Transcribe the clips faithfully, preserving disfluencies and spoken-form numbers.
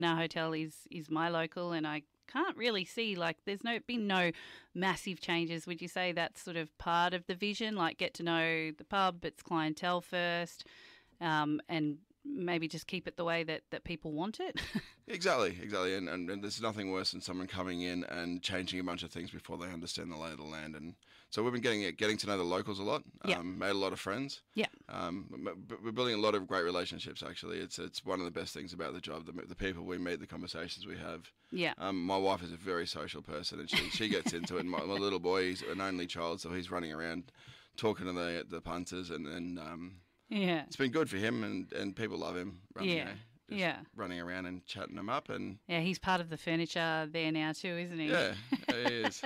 Our hotel is is my local, and I can't really see, like, there's no been no massive changes. Would you say that's sort of part of the vision, like get to know the pub, its clientele first, um, and maybe just keep it the way that, that people want it? Exactly, exactly. And, and, and there's nothing worse than someone coming in and changing a bunch of things before they understand the lay of the land. And so we've been getting getting to know the locals a lot. Um, Yeah. Made a lot of friends. Yeah. Um, but we're building a lot of great relationships. Actually, it's it's one of the best things about the job. The, the people we meet, the conversations we have. Yeah. Um, my wife is a very social person, and she she gets into it. And my, my little boy, he's an only child, so he's running around talking to the the punters, and and um, Yeah. it's been good for him, and, and people love him. Running, Yeah. you know, just Yeah. running around and chatting them up, and Yeah, he's part of the furniture there now too, isn't he? yeah, he is.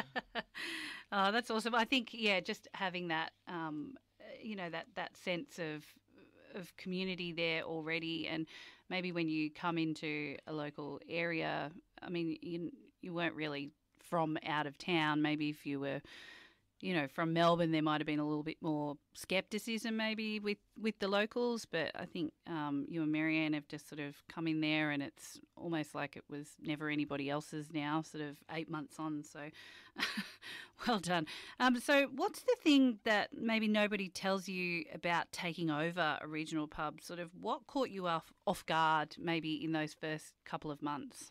Oh, that's awesome. I think, yeah, just having that, um, you know, that, that sense of of community there already, and maybe when you come into a local area, I mean, you you weren't really from out of town. Maybe if you were, you know, from Melbourne, there might have been a little bit more scepticism maybe with, with the locals, but I think um, you and Marianne have just sort of come in there, and it's almost like it was never anybody else's now, sort of eight months on, so well done. Um, so what's the thing that maybe nobody tells you about taking over a regional pub? Sort of what caught you off, off guard maybe in those first couple of months?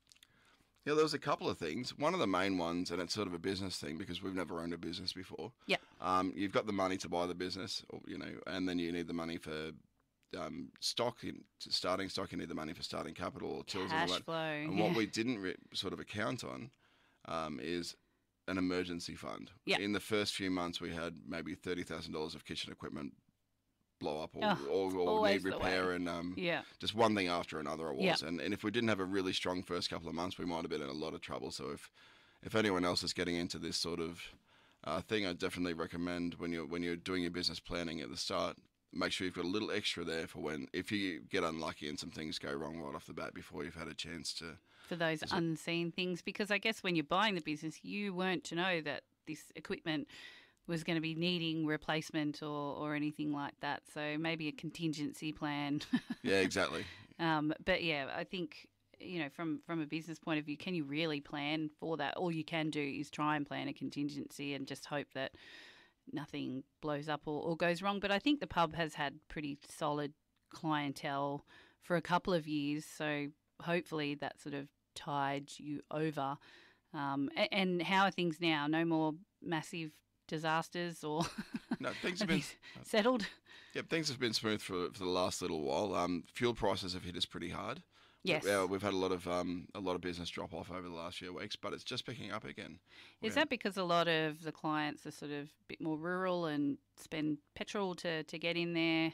Yeah, there was a couple of things. One of the main ones, and it's sort of a business thing because we've never owned a business before. Yeah. Um, you've got the money to buy the business, or, you know, and then you need the money for um, stock, in, starting stock. You need the money for starting capital or tills and all Cash that. flow. And yeah. what we didn't re- sort of account on um, is an emergency fund. Yeah. In the first few months, we had maybe thirty thousand dollars of kitchen equipment blow up or, Oh, or, or always need the repair, way. and um, Yeah. just one thing after another it was. Yeah. And, and if we didn't have a really strong first couple of months, we might have been in a lot of trouble. So if, if anyone else is getting into this sort of uh, thing, I definitely recommend when you're, when you're doing your business planning at the start, make sure you've got a little extra there for when, if you get unlucky and some things go wrong right off the bat before you've had a chance to. For those Is it- unseen things, because I guess when you're buying the business, you weren't to know that this equipment was going to be needing replacement or, or anything like that. So maybe a contingency plan. Yeah, exactly. um, but yeah, I think, you know, from, from a business point of view, can you really plan for that? All you can do is try and plan a contingency and just hope that nothing blows up or, or goes wrong. But I think the pub has had pretty solid clientele for a couple of years. So hopefully that sort of tied you over. Um, and, and how are things now? No more massive disasters or No, things are have been these settled? yeah, things have been smooth for for the last little while. Um, fuel prices have hit us pretty hard. Yes. Yeah, we've had a lot of um a lot of business drop off over the last few weeks, but it's just picking up again. Is Yeah. that because a lot of the clients are sort of a bit more rural and spend petrol to, to get in there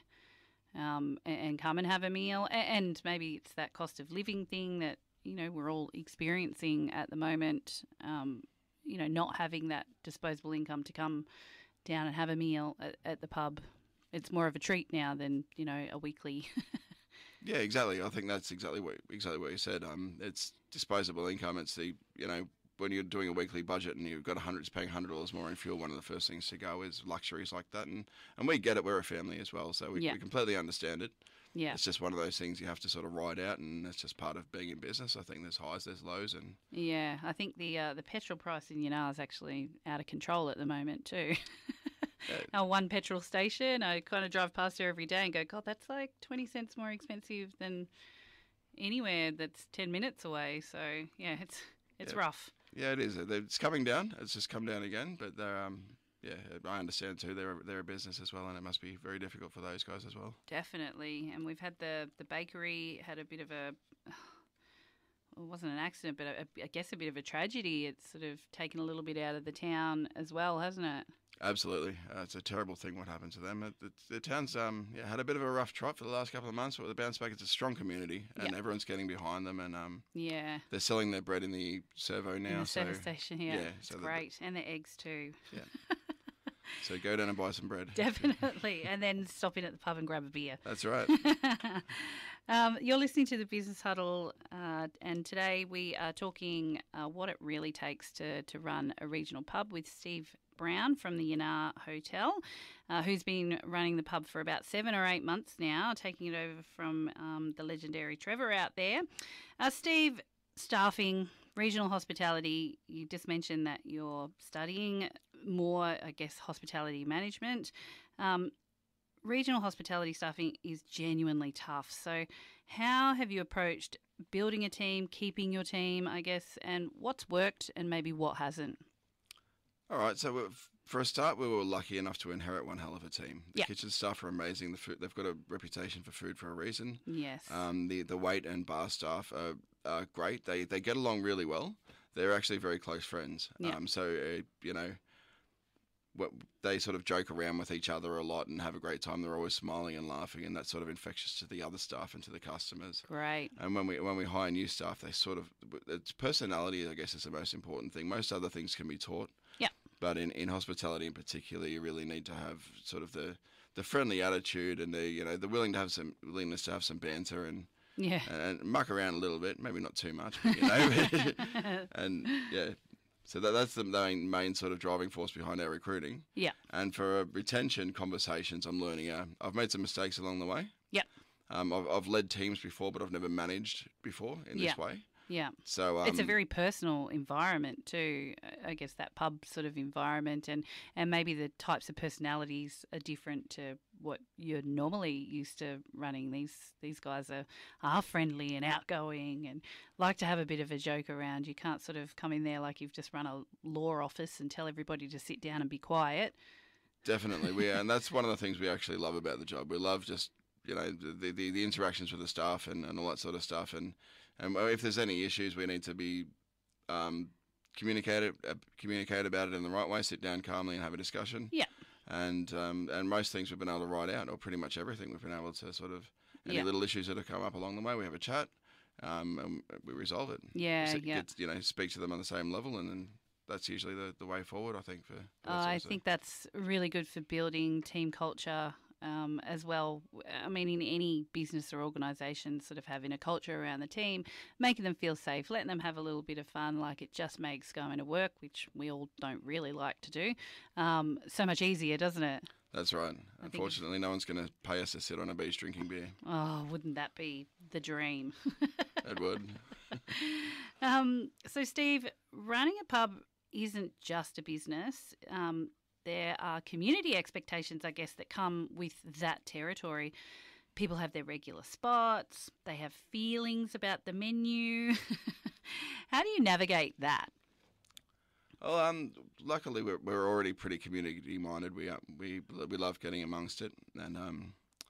um, and, and come and have a meal? A- And maybe it's that cost of living thing that, you know, we're all experiencing at the moment, um, you know, not having that disposable income to come down and have a meal at, at the pub. It's more of a treat now than, you know, a weekly. Yeah, exactly. I think that's exactly what exactly what you said. Um, it's disposable income. It's the you know when you're doing a weekly budget and you've got a hundred, paying hundred dollars more in fuel. One of the first things to go is luxuries like that, and and we get it. We're a family as well, so we, Yeah. we completely understand it. Yeah. It's just one of those things you have to sort of ride out, and that's just part of being in business. I think there's highs, there's lows, and Yeah, I think the uh, the petrol price in Yunnar is actually out of control at the moment too. Our one petrol station, I kind of drive past there every day and go, God, that's like twenty cents more expensive than anywhere that's ten minutes away. So yeah, it's it's Yeah. rough. yeah, it is. It's coming down. It's just come down again, but they're um. Yeah, I understand too. They're they're a business as well, and it must be very difficult for those guys as well. Definitely. And we've had the, the bakery had a bit of a, well, it wasn't an accident, but a, I guess a bit of a tragedy. It's sort of taken a little bit out of the town as well, hasn't it? Absolutely, uh, it's a terrible thing what happened to them. It, the, the town's um yeah had a bit of a rough trot for the last couple of months, but with the bounce back, it's a strong community, and Yeah. everyone's getting behind them, and um Yeah. they're selling their bread in the servo now. In the so service station, yeah. yeah, it's so the- great. And the eggs too. yeah, So go down and buy some bread. Definitely. And then stop in at the pub and grab a beer. That's right. um, you're listening to the Business Huddle, uh, and today we are talking uh, what it really takes to, to run a regional pub with Steve Brown from the Yanar Hotel, uh, who's been running the pub for about seven or eight months now, taking it over from um, the legendary Trevor out there. Uh, Steve, staffing, regional hospitality, you just mentioned that you're studying more, I guess, hospitality management. Um, regional hospitality staffing is genuinely tough. So how have you approached building a team, keeping your team, I guess, and what's worked and maybe what hasn't? All right, so we've, for a start, we were lucky enough to inherit one hell of a team. The Yep. kitchen staff are amazing. The food, they've got a reputation for food for a reason. Yes. Um, the the wait and bar staff are, are great. They they get along really well. They're actually very close friends. Yeah. Um, so uh, you know, what they sort of joke around with each other a lot and have a great time. They're always smiling and laughing, and that's sort of infectious to the other staff and to the customers. Great. And when we when we hire new staff, they sort of it's personality. I guess is the most important thing. Most other things can be taught. Yeah. But in, in hospitality in particular, you really need to have sort of the, the friendly attitude and the you know the willing to have some willingness to have some banter and Yeah. and, and muck around a little bit, maybe not too much, but, you know, and yeah. So that, that's the main main sort of driving force behind our recruiting. Yeah. And for uh, retention conversations, I'm learning. Uh, I've made some mistakes along the way. Yep. Um, I've, I've led teams before, but I've never managed before in Yeah. this way. Yeah. So um, It's a very personal environment too. I guess that pub sort of environment, and, and maybe the types of personalities are different to what you're normally used to running. These these guys are, are friendly and outgoing and like to have a bit of a joke around. You can't sort of come in there like you've just run a law office and tell everybody to sit down and be quiet. Definitely, we are, and that's one of the things we actually love about the job. We love just you know the the, the interactions with the staff and, and all that sort of stuff. And and if there's any issues, we need to be um, communicated uh, communicate about it in the right way. Sit down calmly and have a discussion. Yeah. And um, and most things we've been able to write out, or pretty much everything we've been able to sort of any Yeah. little issues that have come up along the way, we have a chat, um, and we resolve it. Yeah, Sit- yeah. Get, you know, speak to them on the same level, and then that's usually the, the way forward, I think. For, for that Uh, sort I of stuff. think that's really good for building team culture um, as well. I mean, in any business or organisation, sort of having a culture around the team, making them feel safe, letting them have a little bit of fun, like it just makes going to work, which we all don't really like to do, um, so much easier, doesn't it? That's right. think if- Unfortunately, no one's going to pay us to sit on a beach drinking beer. Oh, wouldn't that be the dream? It would. Um, so, Steve, running a pub isn't just a business. Um, there are community expectations, I guess, that come with that territory. People have their regular spots. They have feelings about the menu. How do you navigate that? Well, um, luckily we're, we're already pretty community minded. We uh, we we love getting amongst it, and um,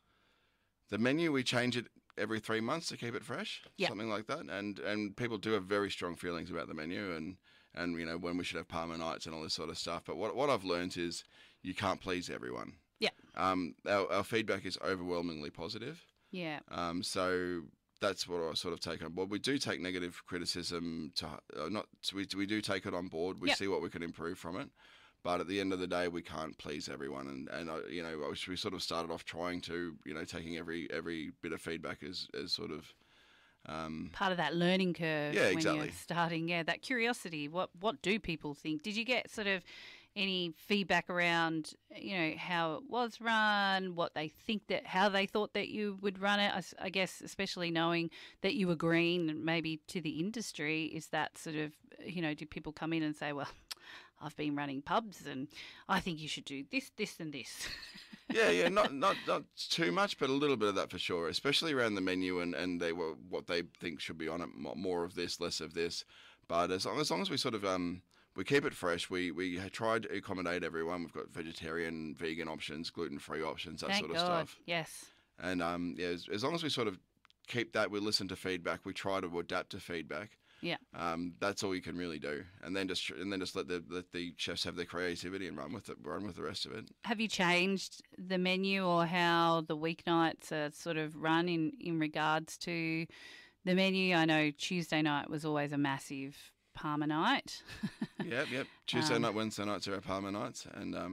the menu we change it every three months to keep it fresh, Yeah. something like that. And and people do have very strong feelings about the menu, and and you know when we should have Parma nights and all this sort of stuff. But what what I've learned is you can't please everyone. Yeah. Um, our our feedback is overwhelmingly positive. Yeah. Um, so that's what I sort of take on board. We do take negative criticism to uh, not we we do take it on board. We Yep. see what we can improve from it, but at the end of the day, we can't please everyone. And and uh, you know we sort of started off trying to you know taking every every bit of feedback as as sort of um, Part of that learning curve Yeah, when exactly. you're starting. Yeah, that curiosity. What what do people think? Did you get sort of any feedback around, you know, how it was run, what they think that, how they thought that you would run it? I, s- I guess, especially knowing that you were green, and maybe to the industry, is that sort of, you know, did people come in and say, well, I've been running pubs and I think you should do this, this, and this? yeah, yeah, not not not too much, but a little bit of that for sure. Especially around the menu and, and they were what they think should be on it. mo- More of this, less of this. But as long as, long as we sort of um we keep it fresh, we we ha- try to accommodate everyone. We've got vegetarian, vegan options, gluten free options, that Thank sort of God. stuff. Yes. And um yeah, as, as long as we sort of keep that, we listen to feedback. We try to adapt to feedback. Yeah. Um, that's all you can really do, and then just and then just let the let the chefs have their creativity and run with it, run with the rest of it. Have you changed the menu or how the weeknights are sort of run in, in regards to the menu? I know Tuesday night was always a massive Parma night. Yep, yep. Tuesday Um, night, Wednesday nights are our Parma nights, and um,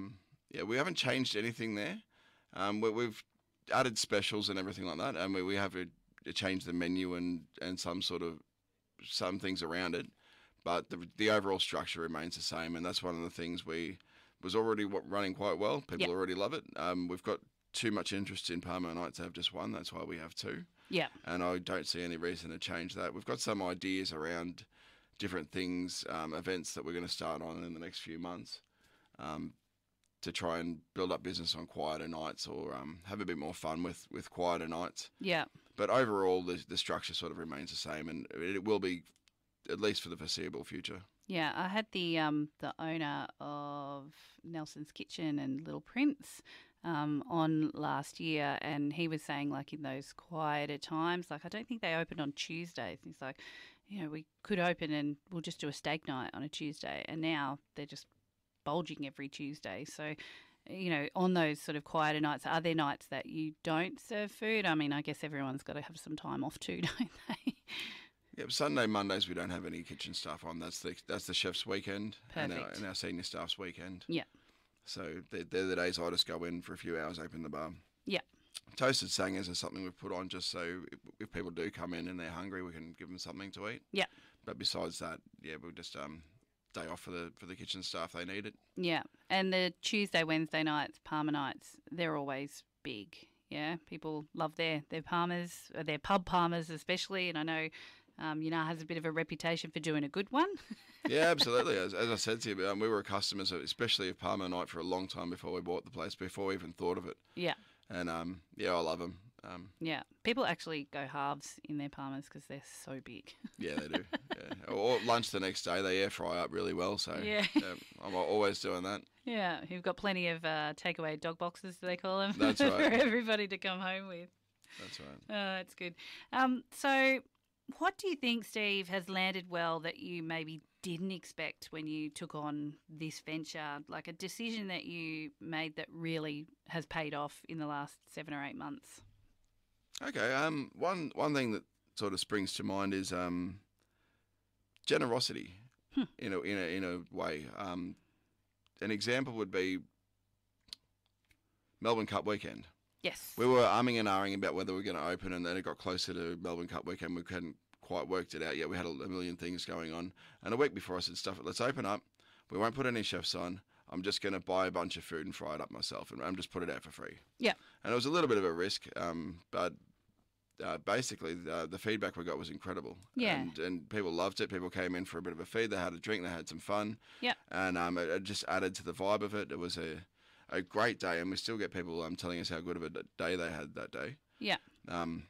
yeah, we haven't changed anything there. Um, we, we've added specials and everything like that, and we, we have a, a changed the menu and, and some sort of some things around it, but the the overall structure remains the same, and that's one of the things we was already w- running quite well. People Yep. already love it. Um, we've got too much interest in Parma Night to have just one. That's why we have two. Yeah. And I don't see any reason to change that. We've got some ideas around different things, um, events that we're going to start on in the next few months, um, to try and build up business on quieter nights, or um, have a bit more fun with, with quieter nights. Yeah. But overall, the, the structure sort of remains the same, and it will be at least for the foreseeable future. Yeah, I had the um, the owner of Nelson's Kitchen and Little Prince um, on last year, and he was saying, like, in those quieter times, like, I don't think they opened on Tuesdays. He's like, you know, we could open and we'll just do a steak night on a Tuesday, and now they're just bulging every Tuesday. So, you know, on those sort of quieter nights, are there nights that you don't serve food? I mean, I guess everyone's got to have some time off too, don't they? Yeah, Sunday, Mondays we don't have any kitchen staff on. That's the that's the chef's weekend and our, Perfect. and our senior staff's weekend. Yeah. So they're, they're the days I just go in for a few hours, open the bar. Yeah. Toasted sangers is something we've put on just so if, if people do come in and they're hungry, we can give them something to eat. Yeah. But besides that, yeah, we'll just um day off for the for the kitchen staff. They need it. Yeah. And the Tuesday, Wednesday nights, Parma nights, they're always big. Yeah. People love their, their Parmas, uh, their pub Parmas especially. And I know um, Yuna has a bit of a reputation for doing a good one. Yeah, absolutely. As, as I said to you, um, we were customers, especially of Parma Night, for a long time before we bought the place, before we even thought of it. Yeah. And um, yeah, I love them. Um, Yeah. People actually go halves in their Parmas because they're so big. yeah, they do. Yeah. Or lunch the next day, they air fry up really well. So Yeah. I'm always doing that. Yeah. You've got plenty of uh, takeaway dog boxes, do they call them? That's right. For everybody to come home with. That's right. Oh, that's good. Um, so what do you think, Steve, has landed well that you maybe didn't expect when you took on this venture? Like a decision that you made that really has paid off in the last seven or eight months? Okay. Um. One one thing that sort of springs to mind is um, generosity. Hmm. In a in a in a way. Um, an example would be Melbourne Cup weekend. Yes. We were umming and ahhing about whether we were going to open, and then it got closer to Melbourne Cup weekend. We hadn't quite worked it out yet. We had a, a million things going on. And a week before I said, stuff it, let's open up. We won't put any chefs on. I'm just going to buy a bunch of food and fry it up myself, and I'm just put it out for free. Yeah. And it was a little bit of a risk, um, but uh, basically the, the feedback we got was incredible. Yeah. And, and people loved it. People came in for a bit of a feed. They had a drink. They had some fun. Yeah. And um, it, it just added to the vibe of it. It was a a great day, and we still get people um, telling us how good of a d- day they had that day. Yeah. Um,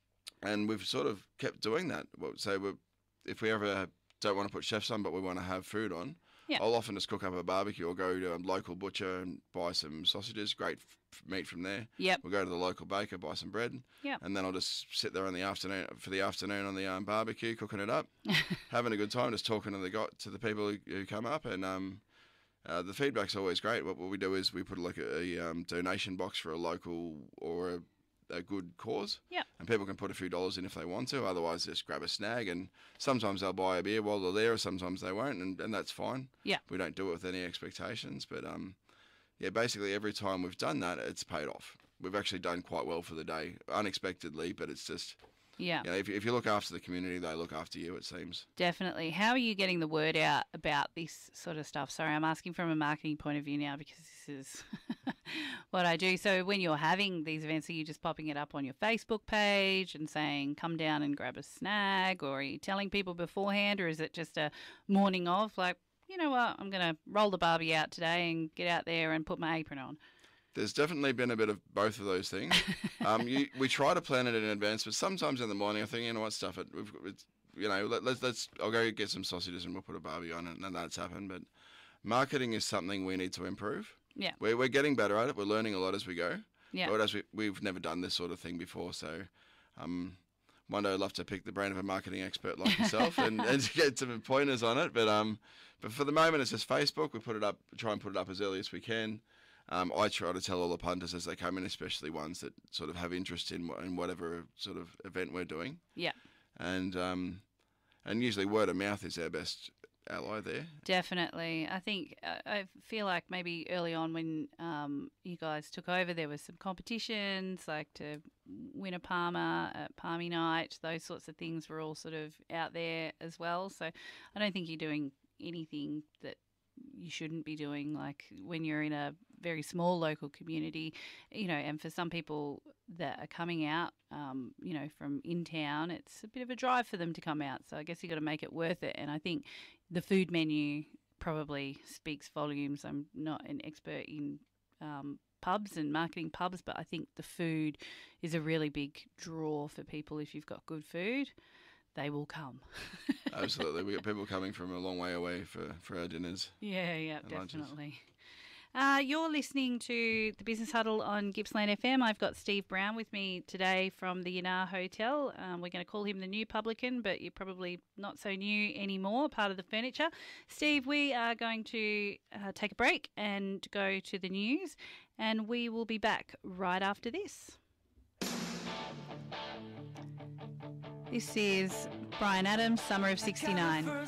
and we've sort of kept doing that. Well, so we're, if we ever don't want to put chefs on, but we want to have food on, Yeah. I'll often just cook up a barbecue or go to a local butcher and buy some sausages, great f- meat from there. Yep. We'll go to the local baker, buy some bread, Yep. and then I'll just sit there in the afternoon for the afternoon on the um, barbecue, cooking it up, having a good time, just talking to the got to the people who, who come up, and um, Uh, the feedback's always great. What, what we do is we put like a, a um, donation box for a local or a, a good cause. Yeah. And people can put a few dollars in if they want to. Otherwise, just grab a snag. And sometimes they'll buy a beer while they're there, or sometimes they won't, and, and that's fine. Yeah. We don't do it with any expectations. But um, yeah, basically every time we've done that, it's paid off. We've actually done quite well for the day, unexpectedly, but it's just, Yeah. you know, if, if you look after the community, they look after you, it seems. Definitely. How are you getting the word out about this sort of stuff? Sorry, I'm asking from a marketing point of view now because this is what I do. So when you're having these events, are you just popping it up on your Facebook page and saying, come down and grab a snag? Or are you telling people beforehand? Or is it just a morning of, like, you know what, I'm going to roll the barbie out today and get out there and put my apron on? There's definitely been a bit of both of those things. um, you, we try to plan it in advance, but sometimes in the morning I think, you know what, stuff it. We've, it's, you know, let, let's let's. I'll go get some sausages and we'll put a barbie on it, and that's happened. But marketing is something we need to improve. Yeah. We're we're getting better at it. We're learning a lot as we go. Yeah. But as we we've never done this sort of thing before, so um, one day I'd love to pick the brain of a marketing expert like yourself and, and get some pointers on it. But um, but for the moment it's just Facebook. We put it up, try and put it up as early as we can. Um, I try to tell all the punters as they come in, especially ones that sort of have interest in, in whatever sort of event we're doing. Yeah. And um, and usually word of mouth is our best ally there. Definitely. I think uh, I feel like maybe early on when um, you guys took over, there was some competitions like to win a Palmer at Palmy Night. Those sorts of things were all sort of out there as well. So I don't think you're doing anything that you shouldn't be doing. Like when you're in a very small local community, you know, and for some people that are coming out, um, you know, from in town, it's a bit of a drive for them to come out. So I guess you got to make it worth it. And I think the food menu probably speaks volumes. I'm not an expert in um, pubs and marketing pubs, but I think the food is a really big draw for people. If you've got good food, they will come. Absolutely. We get people coming from a long way away for, for our dinners. Yeah, yeah, lunches. definitely. Uh, you're listening to the Business Huddle on Gippsland F M. I've got Steve Brown with me today from the Yanar Hotel. Um, we're going to call him the new publican, but you're probably not so new anymore, part of the furniture. Steve, we are going to uh, take a break and go to the news, and we will be back right after this. This is Brian Adams, Summer of sixty-nine.